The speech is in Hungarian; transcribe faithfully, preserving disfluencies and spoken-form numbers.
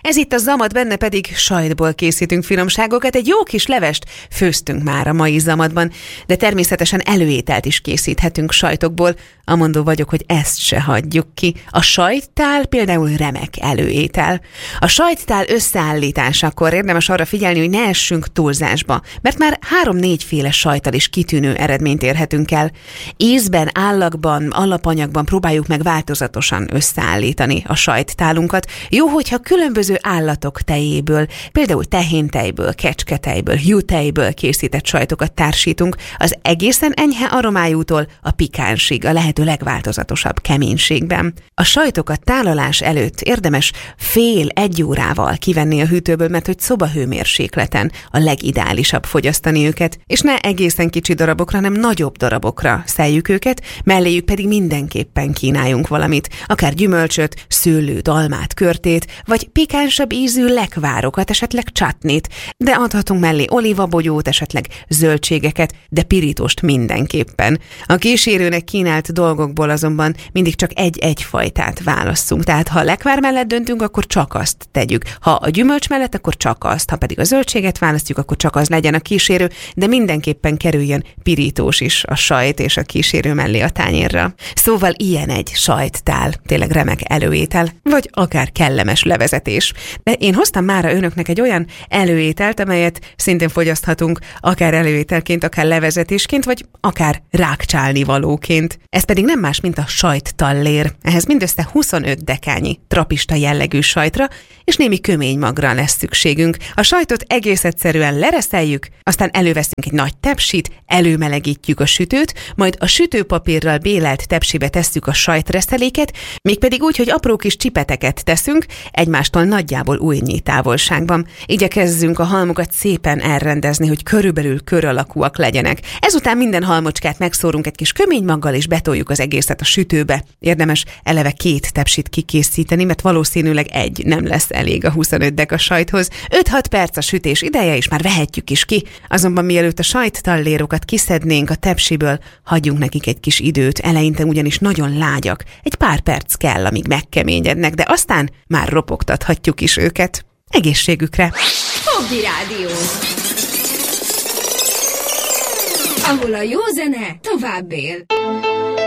Ez itt a Zamat, benne pedig sajtból készítünk finomságokat, egy jó kis levest főztünk már a mai Zamatban, de természetesen előételt is készíthetünk sajtokból. Amondó vagyok, hogy ezt se hagyjuk ki. A sajttál például remek előétel. A sajttál összeállításakor érdemes arra figyelni, hogy ne essünk túlzásba, mert már három-négyféle sajttal is kitűnő eredményt érhetünk el. Ízben, állagban, alapanyagban próbáljuk meg változatosan összeállítani a sajttálunkat. Jó, hogyha különböző állatok tejéből, például tehéntejből, kecsketejből, juhtejből készített sajtokat társítunk, az egészen enyhe aromájútól a pikánsig, a lehető legváltozatosabb keménységben. A sajtokat tálalás előtt érdemes fél-egy órával kivenni a hűtőből, mert hogy szobahőmérsékleten a legideálisabb fogyasztani őket, és ne egészen kicsi darabokra, hanem nagyobb darabokra szeljük őket, melléjük pedig mindenképpen kínáljunk valamit, akár gyümölcsöt, szőlőt, almát, körtét, vagy pikánsabb ízű lekvárokat, esetleg csatnit, de adhatunk mellé olívabogyót, esetleg zöldségeket, de pirítóst mindenképpen. A kísérőnek kínált dolgokból azonban mindig csak egy-egy fajtát válasszunk. Tehát ha a lekvár mellett döntünk, akkor csak azt tegyük. Ha a gyümölcs mellett, akkor csak azt. Ha pedig a zöldséget választjuk, akkor csak az legyen a kísérő, de mindenképpen kerüljön pirítós is a sajt és a kísérő mellé a tányérra. Szóval ilyen egy sajttál, tényleg remek előétel, vagy akár kellemes levezetés. De én hoztam mára önöknek egy olyan előételt, amelyet szintén fogyaszthatunk, akár előételként, akár levezetésként, vagy akár rákcsálnivalóként. Ez pedig nem más, mint a sajttallér. Ehhez mindössze huszonöt dekányi trapista jellegű sajtra, és némi köménymagra lesz szükségünk. A sajtot egész egyszerűen lereszeljük, aztán előveszünk egy nagy tepsit, előmelegítjük a sütőt, majd a sütőpapírral bélelt tepsibe tesszük a sajtreszeléket, mégpedig úgy, hogy apró kis csipeteket teszünk, egymástól nagyjából ujjnyi távolságban. Igyekezzünk a halmokat szépen elrendezni, hogy körülbelül kör alakúak legyenek. Ezután minden halmocskát megszórunk egy kis köménymaggal, és betoljuk az egészet a sütőbe. Érdemes eleve két tepsit kikészíteni, mert valószínűleg egy nem lesz elég a huszonöt deka sajthoz. öt-hat perc a sütés ideje, és már vehetjük is ki. Azonban mielőtt a sajttallérokat kiszednénk a tepsiből, hagyjunk nekik egy kis időt, eleinte ugyanis nagyon lágyak. Egy pár perc kell, amíg megkeményednek, de aztán már ropogtathatjuk is őket. Egészségükre! Fogdi Rádió! Ahol a jó zene tovább él.